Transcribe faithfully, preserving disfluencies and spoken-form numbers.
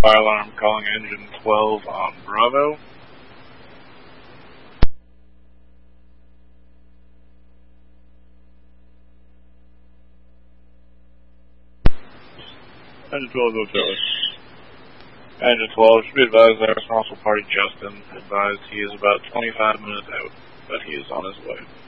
fire alarm calling engine twelve on Bravo. Engine twelve, go Charlie. Engine twelve, should be advised that responsible party Justin advised he is about twenty-five minutes out, but he is on his way.